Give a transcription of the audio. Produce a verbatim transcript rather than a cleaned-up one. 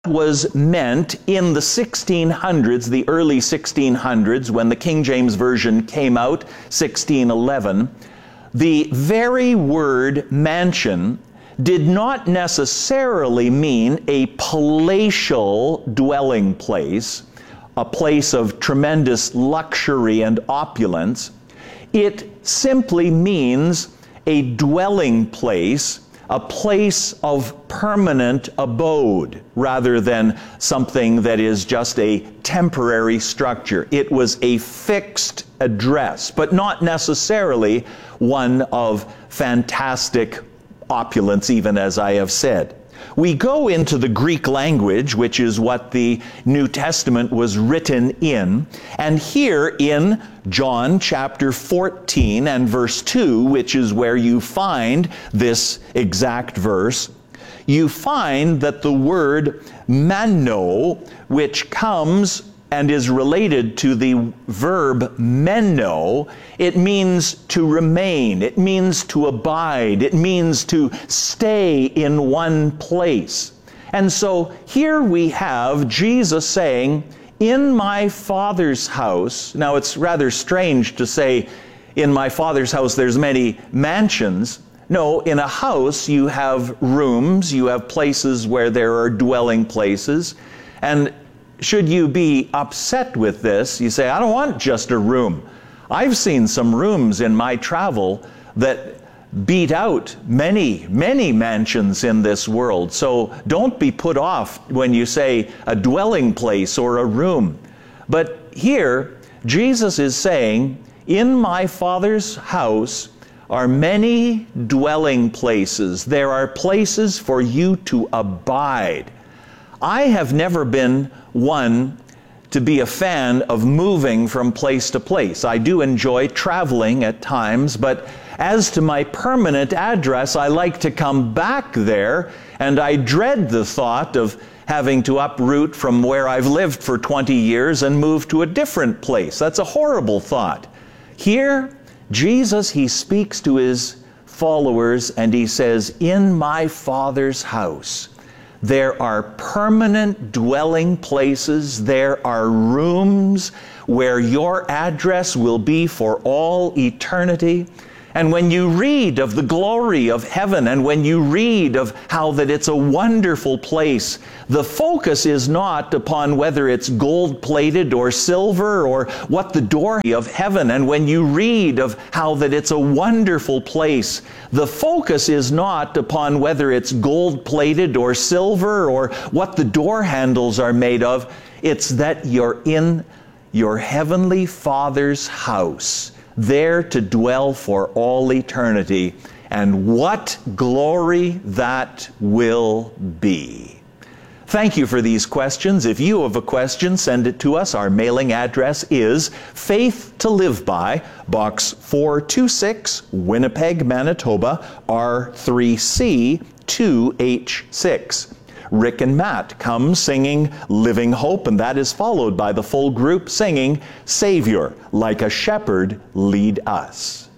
was meant in the sixteen hundreds, the early sixteen hundreds, when the King James Version came out, sixteen eleven, the very word mansion did not necessarily mean a palatial dwelling place, a place of tremendous luxury and opulence. It simply means a dwelling place, a place of permanent abode, rather than something that is just a temporary structure. It was a fixed address, but not necessarily one of fantastic opulence, even as I have said. We go into the Greek language, which is what the New Testament was written in, and here in John chapter fourteen and verse two, which is where you find this exact verse, you find that the word meno, which comes and is related to the verb meno, it means to remain, it means to abide, it means to stay in one place. And so here we have Jesus saying, in my Father's house. Now it's rather strange to say, in my Father's house there's many mansions. No, in a house you have rooms, you have places where there are dwelling places, and should you be upset with this, you say, I don't want just a room. I've seen some rooms in my travel that beat out many, many mansions in this world. So don't be put off when you say a dwelling place or a room. But here, Jesus is saying, in my Father's house are many dwelling places. There are places for you to abide. I have never been one to be a fan of moving from place to place. I do enjoy traveling at times, but as to my permanent address, I like to come back there, and I dread the thought of having to uproot from where I've lived for twenty years and move to a different place. That's a horrible thought. Here, Jesus, he speaks to his followers and he says, in my Father's house, there are permanent dwelling places. There are rooms where your address will be for all eternity. And when you read of the glory of heaven, and when you read of how that it's a wonderful place, the focus is not upon whether it's gold-plated or silver or what the door of heaven. And when you read of how that it's a wonderful place, the focus is not upon whether it's gold-plated or silver or what the door handles are made of. It's that you're in your heavenly Father's house, there to dwell for all eternity, and what glory that will be. Thank you for these questions. If you have a question, send it to us. Our mailing address is Faith to Live By, Box four two six, Winnipeg, Manitoba, R three C two H six. Rick and Matt come singing Living Hope, and that is followed by the full group singing Savior, Like a Shepherd, Lead Us.